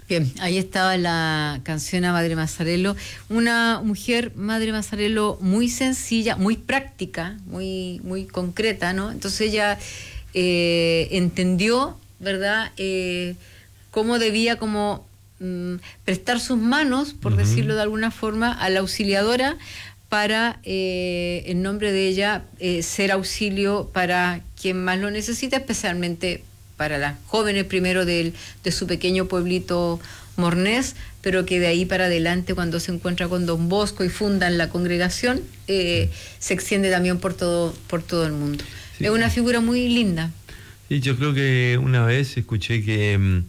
Bien, ahí estaba la canción a Madre Mazzarello, una mujer, Madre Mazzarello, muy sencilla, muy práctica, muy, muy concreta, ¿no? Entonces ella entendió, ¿verdad?, cómo debía prestar sus manos, por decirlo de alguna forma, a la auxiliadora para, en nombre de ella, ser auxilio para quien más lo necesita, especialmente para las jóvenes primero de su pequeño pueblito mornés, pero que de ahí para adelante, cuando se encuentra con Don Bosco y fundan la congregación, se extiende también por todo el mundo. Sí. Es una figura muy linda. Sí, yo creo que una vez escuché que,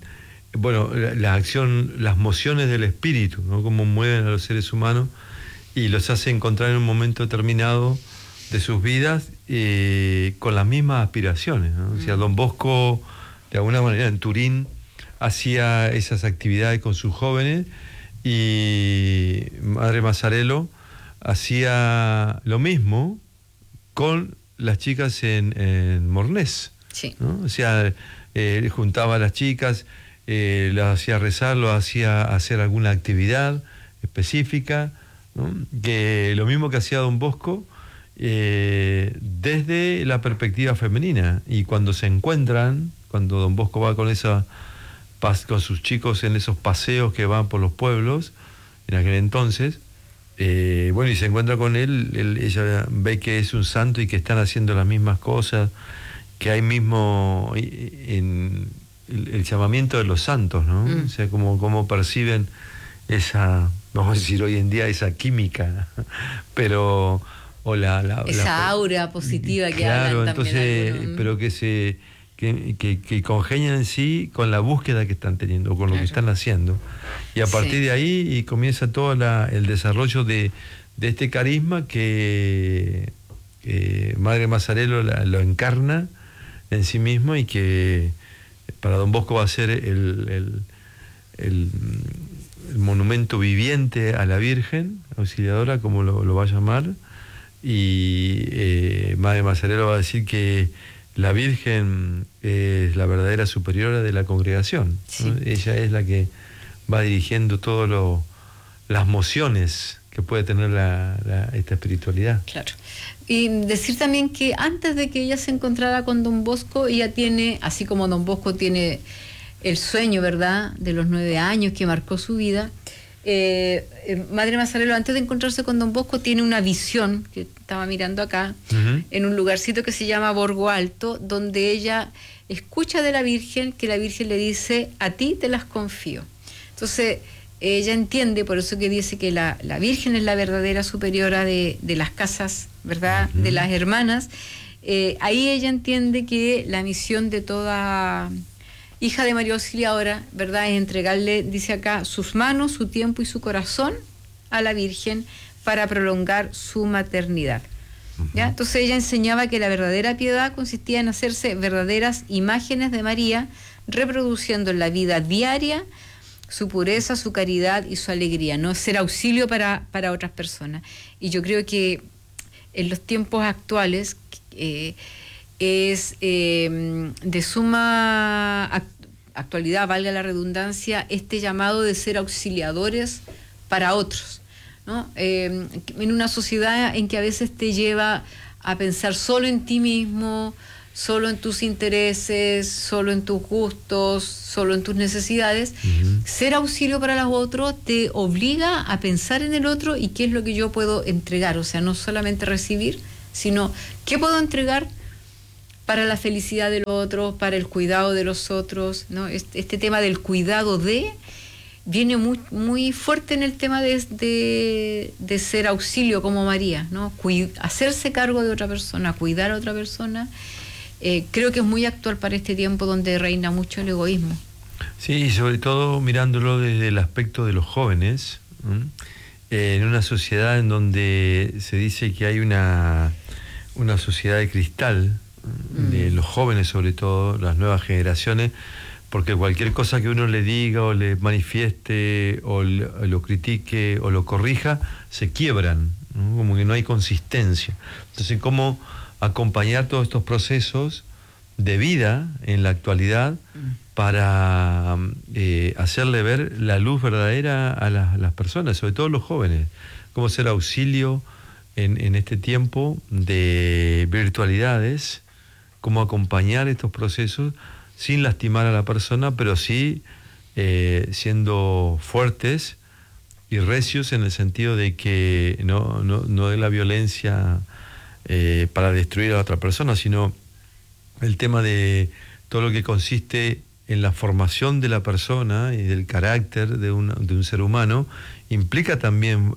las mociones del espíritu, ¿no?, cómo mueven a los seres humanos y los hace encontrar en un momento determinado de sus vidas con las mismas aspiraciones, ¿no? O sea, Don Bosco, de alguna manera, en Turín hacía esas actividades con sus jóvenes y Madre Mazzarello hacía lo mismo con las chicas en Mornés, sí, ¿no? O sea, juntaba a las chicas, las hacía rezar, los hacía hacer alguna actividad específica, ¿no? Que lo mismo que hacía Don Bosco, desde la perspectiva femenina. Y cuando se encuentran, cuando Don Bosco va con sus chicos en esos paseos que van por los pueblos en aquel entonces, y se encuentra con ella ve que es un santo y que están haciendo las mismas cosas, que hay mismo en el llamamiento de los santos, ¿no? O sea, como perciben esa, vamos a decir hoy en día, esa química, pero esa aura positiva que claro, hablan también entonces, pero que congenian en sí con la búsqueda que están teniendo, con lo que están haciendo, y a partir de ahí y comienza todo el desarrollo de este carisma que Madre Mazzarello lo encarna en sí mismo, y que para Don Bosco va a ser el monumento viviente a la Virgen Auxiliadora, como lo va a llamar. Y Madre Mazzarello va a decir que la Virgen es la verdadera superiora de la congregación, ¿no? Ella es la que va dirigiendo todas las mociones que puede tener esta espiritualidad. Claro. Y decir también que antes de que ella se encontrara con Don Bosco, ella tiene, así como Don Bosco tiene el sueño, ¿verdad?, de los 9 años que marcó su vida, Madre Mazzarello, antes de encontrarse con Don Bosco, tiene una visión, que estaba mirando acá, en un lugarcito que se llama Borgo Alto, donde ella escucha de la Virgen que la Virgen le dice: a ti te las confío. Entonces ella entiende, por eso que dice que la Virgen es la verdadera superiora de las casas, ¿verdad?, de las hermanas. Ahí ella entiende que la misión de toda hija de María Auxiliadora, ¿verdad?, es entregarle, dice acá, sus manos, su tiempo y su corazón a la Virgen para prolongar su maternidad. ¿Ya? Entonces ella enseñaba que la verdadera piedad consistía en hacerse verdaderas imágenes de María, reproduciendo en la vida diaria su pureza, su caridad y su alegría, ¿no? Ser auxilio para otras personas. Y yo creo que en los tiempos actuales es de suma actualidad, valga la redundancia, este llamado de ser auxiliadores para otros, ¿no? En una sociedad en que a veces te lleva a pensar solo en ti mismo, solo en tus intereses, solo en tus gustos, solo en tus necesidades, ser auxilio para los otros te obliga a pensar en el otro y qué es lo que yo puedo entregar, o sea, no solamente recibir, sino qué puedo entregar para la felicidad de los otros, para el cuidado de los otros, ¿no? Este tema del cuidado viene muy, muy fuerte en el tema de ser auxilio como María, ¿no? Hacerse cargo de otra persona, cuidar a otra persona. Creo que es muy actual para este tiempo donde reina mucho el egoísmo. Sí, y sobre todo mirándolo desde el aspecto de los jóvenes, en una sociedad en donde se dice que hay una sociedad de cristal, de los jóvenes, sobre todo las nuevas generaciones, porque cualquier cosa que uno le diga o le manifieste o lo critique o lo corrija, se quiebran, ¿no? Como que no hay consistencia. Entonces, ¿cómo acompañar todos estos procesos de vida en la actualidad para hacerle ver la luz verdadera a las personas, sobre todo los jóvenes, cómo ser auxilio en este tiempo de virtualidades, cómo acompañar estos procesos sin lastimar a la persona, pero sí siendo fuertes y recios en el sentido de que no de la violencia para destruir a la otra persona, sino el tema de todo lo que consiste en la formación de la persona y del carácter de un ser humano, implica también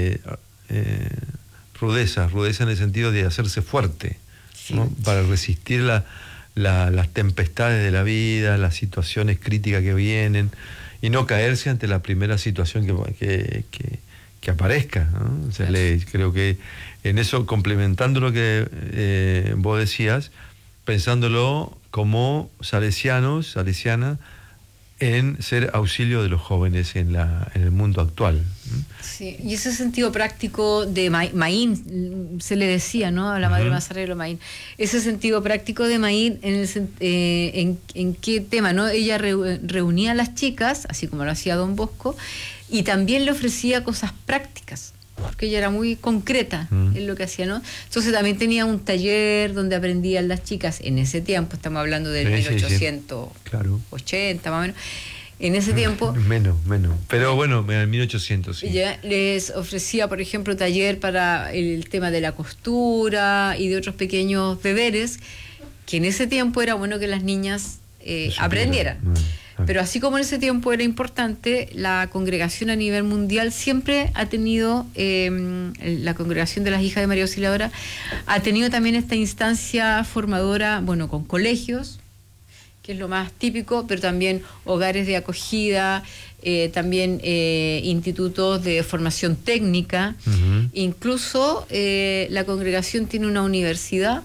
rudeza en el sentido de hacerse fuerte, sí, ¿no? Para resistir las tempestades de la vida, las situaciones críticas que vienen, y no caerse ante la primera situación que aparezca, ¿no? O sea, creo que en eso, complementando lo que vos decías, pensándolo como salesianas, en ser auxilio de los jóvenes en el mundo actual. Sí, y ese sentido práctico de Maín, se le decía, ¿no?, a la madre Mazarrero Maín, ese sentido práctico de Maín en qué tema, ¿no? Ella reunía a las chicas, así como lo hacía Don Bosco, y también le ofrecía cosas prácticas, porque ella era muy concreta en lo que hacía, ¿no? Entonces también tenía un taller donde aprendían las chicas, en ese tiempo, estamos hablando del 1880, más o menos, en ese tiempo... Menos, pero bueno, en el 1800, sí. Ella les ofrecía, por ejemplo, taller para el tema de la costura y de otros pequeños deberes, que en ese tiempo era bueno que las niñas aprendieran. Pero así como en ese tiempo era importante, la congregación a nivel mundial siempre ha tenido, la congregación de las hijas de María Auxiliadora, ha tenido también esta instancia formadora, bueno, con colegios, que es lo más típico, pero también hogares de acogida, también institutos de formación técnica. Incluso la congregación tiene una universidad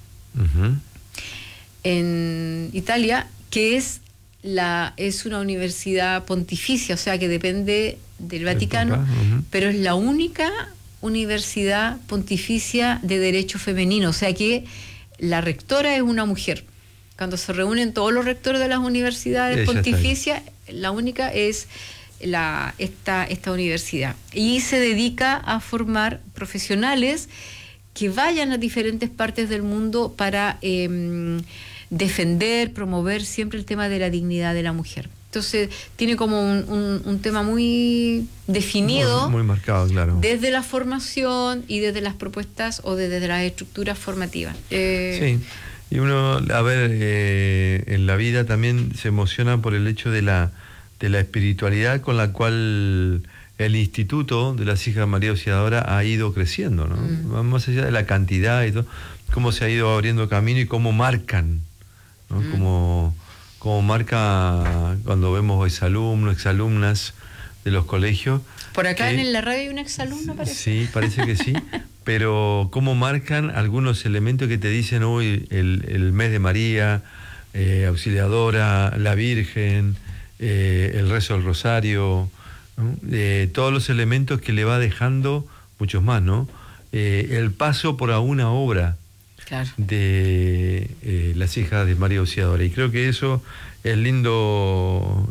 en Italia que es una universidad pontificia, o sea que depende del Vaticano, pero es la única universidad pontificia de derecho femenino, o sea que la rectora es una mujer. Cuando se reúnen todos los rectores de las universidades pontificias, la única es esta universidad. Y se dedica a formar profesionales que vayan a diferentes partes del mundo para defender, promover siempre el tema de la dignidad de la mujer. Entonces tiene como un tema muy definido, muy marcado, claro, desde la formación y desde las propuestas o desde las estructuras formativas. Sí, y uno, a ver, en la vida también se emociona por el hecho de la espiritualidad con la cual el Instituto de las Hijas de María Auxiliadora ha ido creciendo, ¿no? Más allá de la cantidad y todo, cómo se ha ido abriendo camino y cómo marcan, ¿no? Como marca cuando vemos exalumnas de los colegios. Por acá en la radio hay un exalumno, parece. Sí, parece que sí, pero cómo marcan algunos elementos que te dicen hoy el mes de María, Auxiliadora, la Virgen, el rezo del Rosario, ¿no? Todos los elementos que le va dejando, muchos más, ¿no? El paso por una obra. Claro. De las hijas de María Auxiliadora, y creo que eso es lindo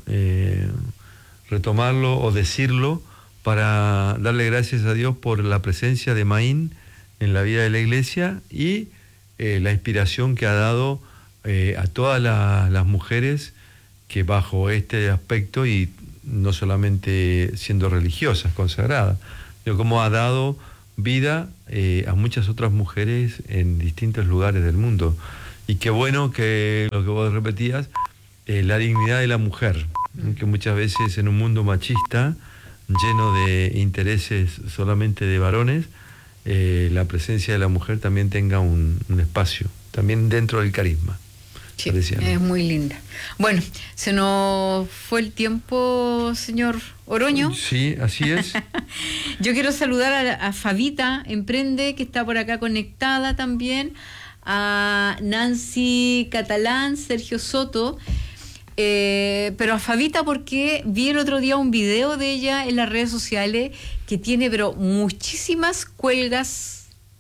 retomarlo o decirlo para darle gracias a Dios por la presencia de Maín en la vida de la iglesia y la inspiración que ha dado a todas las mujeres que bajo este aspecto, y no solamente siendo religiosas, consagradas, sino como ha dado vida a muchas otras mujeres en distintos lugares del mundo. Y qué bueno que lo que vos repetías, la dignidad de la mujer, que muchas veces en un mundo machista, lleno de intereses solamente de varones, la presencia de la mujer también tenga un espacio, también dentro del carisma. Sí, es muy linda. Bueno, se nos fue el tiempo, señor Oroño. Sí, así es. Yo quiero saludar a Fabita Emprende, que está por acá conectada también, a Nancy Catalán, Sergio Soto, pero a Fabita porque vi el otro día un video de ella en las redes sociales que tiene pero muchísimas cuelgas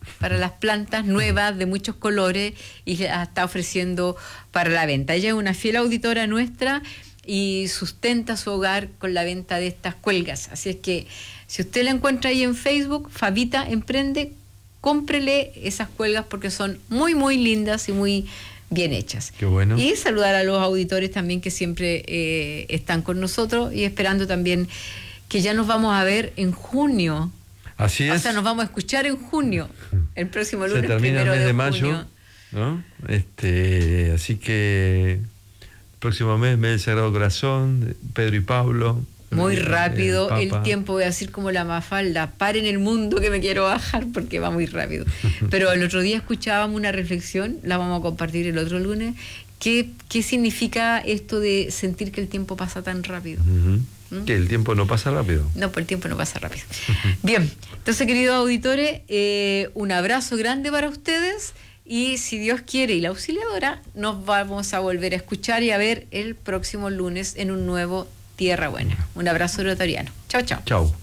para las plantas nuevas de muchos colores y las está ofreciendo para la venta. Ella es una fiel auditora nuestra y sustenta su hogar con la venta de estas cuelgas. Así es que si usted la encuentra ahí en Facebook, Fabita Emprende, cómprele esas cuelgas porque son muy, muy lindas y muy bien hechas. Qué bueno. Y saludar a los auditores también que siempre están con nosotros y esperando también que ya nos vamos a ver en junio. Así es. O sea, nos vamos a escuchar en junio, el próximo lunes. Se termina el mes de mayo, junio. ¿no? Así que próximo mes del Sagrado Corazón, Pedro y Pablo. Muy rápido el Papa. tiempo, voy a decir como la Mafalda, paren el mundo que me quiero bajar porque va muy rápido. Pero el otro día escuchábamos una reflexión, la vamos a compartir el otro lunes. ¿Qué significa esto de sentir que el tiempo pasa tan rápido? Que el tiempo no pasa rápido. No, pues el tiempo no pasa rápido. Bien, entonces, queridos auditores, un abrazo grande para ustedes y si Dios quiere y la auxiliadora, nos vamos a volver a escuchar y a ver el próximo lunes en un nuevo Tierra Buena. Un abrazo rotariano. Chao, chao. Chao.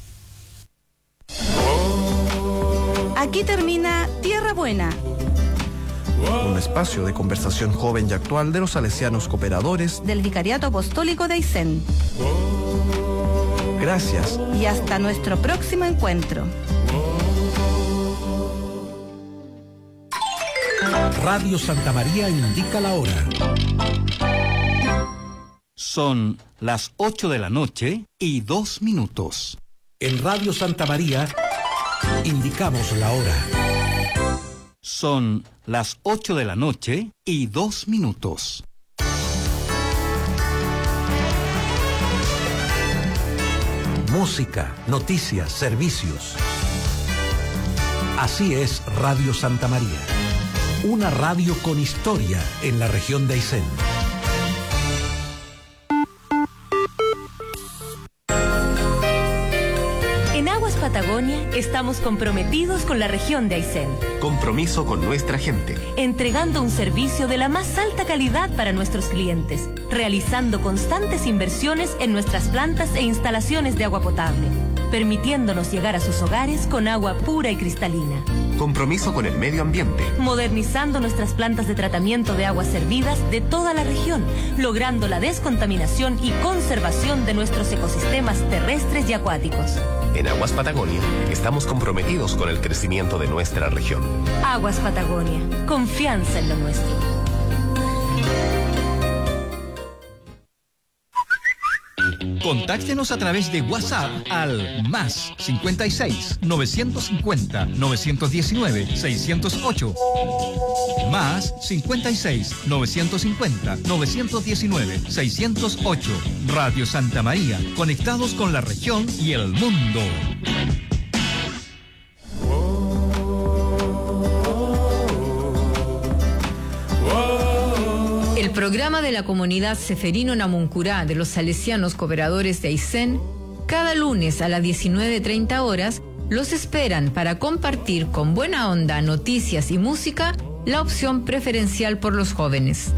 Aquí termina Tierra Buena. Un espacio de conversación joven y actual de los salesianos cooperadores Del Vicariato Apostólico de Aysén. Gracias. Y hasta nuestro próximo encuentro. Radio Santa María indica la hora. Son las 8 de la noche y 2 minutos. En Radio Santa María indicamos la hora. Son las 8 de la noche y 2 minutos. Música, noticias, servicios. Así es Radio Santa María. Una radio con historia en la región de Aysén. En Aguas Patagonia estamos comprometidos con la región de Aysén, Compromiso con nuestra gente. entregando un servicio de la más alta calidad para nuestros clientes, realizando constantes inversiones en nuestras plantas e instalaciones de agua potable, permitiéndonos llegar a sus hogares con agua pura y cristalina, Compromiso con el medio ambiente. modernizando nuestras plantas de tratamiento de aguas servidas de toda la región, logrando la descontaminación y conservación de nuestros ecosistemas terrestres y acuáticos. En Aguas Patagonia estamos comprometidos con el crecimiento de nuestra región. Aguas Patagonia, confianza en lo nuestro. Contáctenos a través de WhatsApp al más 56 950 919 608. Más 56 950 919 608. Radio Santa María, conectados con la región y el mundo. El programa de la comunidad Seferino Namuncurá de los salesianos cooperadores de Aysén, cada lunes a las 19:30 horas, los esperan para compartir con buena onda noticias y música, la opción preferencial por los jóvenes.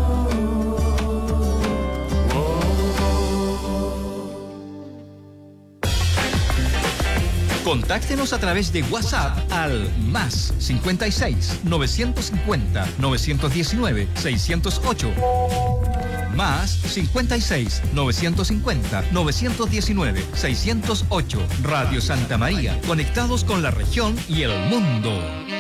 Contáctenos a través de WhatsApp al más 56 950 919 608. Más 56 950 919 608. Radio Santa María, conectados con la región y el mundo.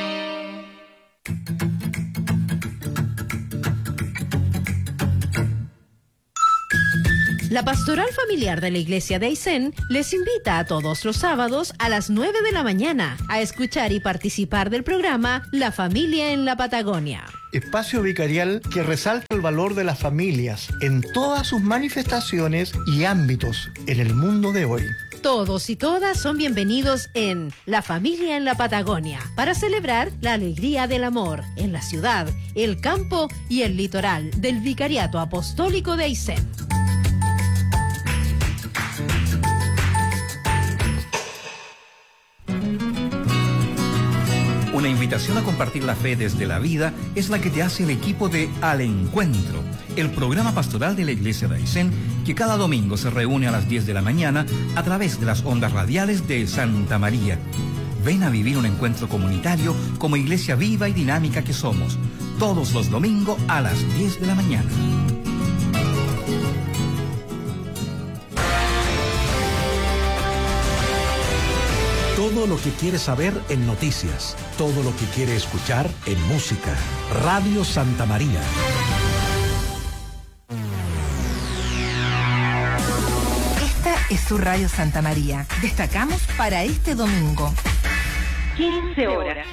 La Pastoral Familiar de la Iglesia de Aysén les invita a todos los sábados a las 9 de la mañana a escuchar y participar del programa La Familia en la Patagonia. Espacio vicarial que resalta el valor de las familias en todas sus manifestaciones y ámbitos en el mundo de hoy. Todos y todas son bienvenidos en La Familia en la Patagonia para celebrar la alegría del amor en la ciudad, el campo y el litoral del Vicariato Apostólico de Aysén. Una invitación a compartir la fe desde la vida es la que te hace el equipo de Al Encuentro, el programa pastoral de la Iglesia de Aysén, que cada domingo se reúne a las 10 de la mañana a través de las ondas radiales de Santa María. Ven a vivir un encuentro comunitario como iglesia viva y dinámica que somos, todos los domingos a las 10 de la mañana. Todo lo que quiere saber en noticias, todo lo que quiere escuchar en música. Radio Santa María. Esta es su Radio Santa María. Destacamos para este domingo. 15 horas.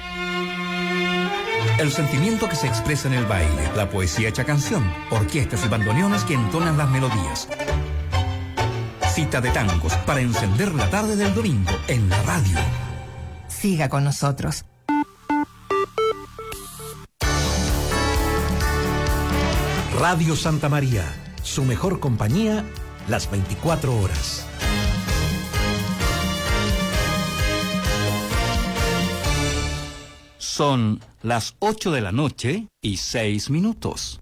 El sentimiento que se expresa en el baile, la poesía hecha canción, orquestas y bandoneones que entonan las melodías. Cita de tangos para encender la tarde del domingo en la radio. Siga con nosotros. Radio Santa María, su mejor compañía, las 24 horas. Son las 8 de la noche y 6 minutos.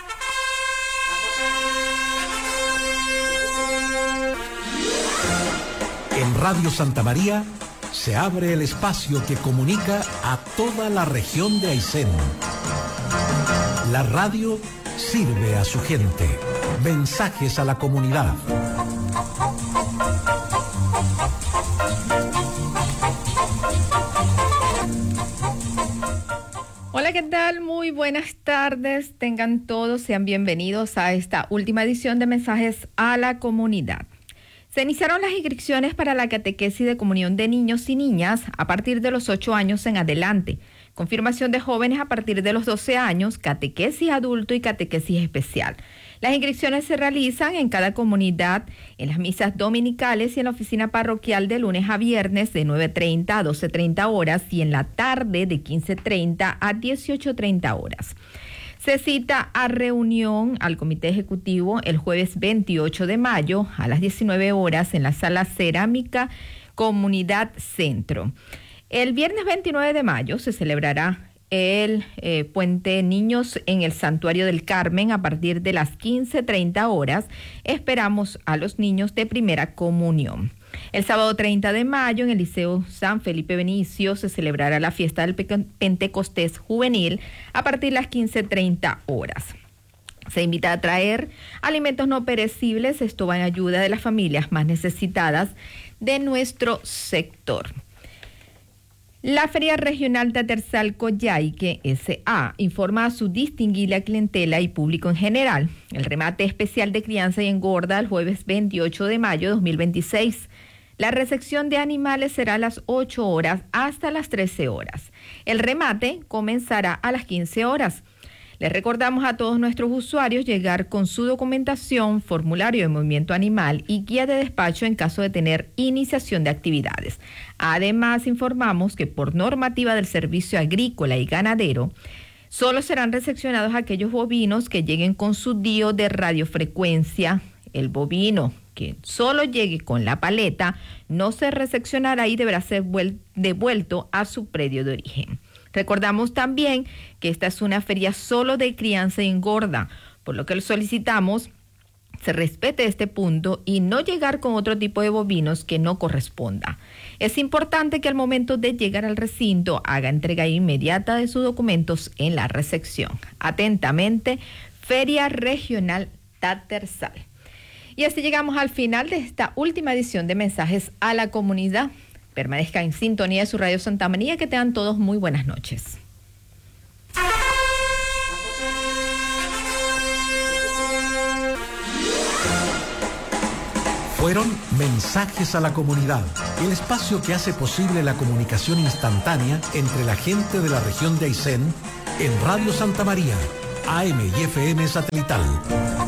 En Radio Santa María se abre el espacio que comunica a toda la región de Aysén. La radio sirve a su gente. Mensajes a la comunidad. Hola, ¿qué tal? Muy buenas tardes. Tengan todos, sean bienvenidos a esta última edición de Mensajes a la Comunidad. Se iniciaron las inscripciones para la catequesis de comunión de niños y niñas a partir de los 8 años en adelante. Confirmación de jóvenes a partir de los 12 años, catequesis adulto y catequesis especial. Las inscripciones se realizan en cada comunidad, en las misas dominicales y en la oficina parroquial de lunes a viernes de 9:30 a 12:30 horas y en la tarde de 15:30 a 18:30 horas. Se cita a reunión al Comité Ejecutivo el jueves 28 de mayo a las 19 horas en la Sala Cerámica Comunidad Centro. El viernes 29 de mayo se celebrará el Puente Niños en el Santuario del Carmen a partir de las 15:30 horas. Esperamos a los niños de primera comunión. El sábado 30 de mayo en el Liceo San Felipe Benicio se celebrará la fiesta del Pentecostés Juvenil a partir de las 15:30 horas. Se invita a traer alimentos no perecibles. Esto va en ayuda de las familias más necesitadas de nuestro sector. La Feria Regional de Aterzalco Yaique S.A. informa a su distinguida clientela y público en general el remate especial de crianza y engorda el jueves 28 de mayo de 2026. La recepción de animales será a las 8 horas hasta las 13 horas. El remate comenzará a las 15 horas. Les recordamos a todos nuestros usuarios llegar con su documentación, formulario de movimiento animal y guía de despacho en caso de tener iniciación de actividades. Además, informamos que por normativa del Servicio Agrícola y Ganadero, solo serán recepcionados aquellos bovinos que lleguen con su DIO de radiofrecuencia. El bovino que solo llegue con la paleta no se recepcionará y deberá ser devuelto a su predio de origen. Recordamos también que esta es una feria solo de crianza y engorda, por lo que solicitamos se respete este punto y no llegar con otro tipo de bovinos que no corresponda. Es importante que al momento de llegar al recinto haga entrega inmediata de sus documentos en la recepción. Atentamente, Feria Regional Taterzal. Y así llegamos al final de esta última edición de Mensajes a la Comunidad. Permanezca en sintonía de su Radio Santa María. Que tengan todos muy buenas noches. Fueron Mensajes a la Comunidad, el espacio que hace posible la comunicación instantánea entre la gente de la región de Aysén en Radio Santa María, AM y FM satelital.